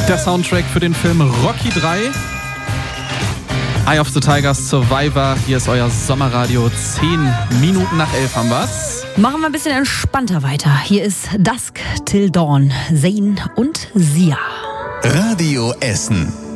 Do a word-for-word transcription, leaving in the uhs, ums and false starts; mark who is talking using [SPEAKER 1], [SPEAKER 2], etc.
[SPEAKER 1] Der Soundtrack für den Film Rocky drei. Eye of the Tiger, Survivor. Hier ist euer Sommerradio. Zehn Minuten nach elf haben wir's.
[SPEAKER 2] Machen wir ein bisschen entspannter weiter. Hier ist Dusk Till Dawn, Zayn und Sia.
[SPEAKER 3] Radio Essen.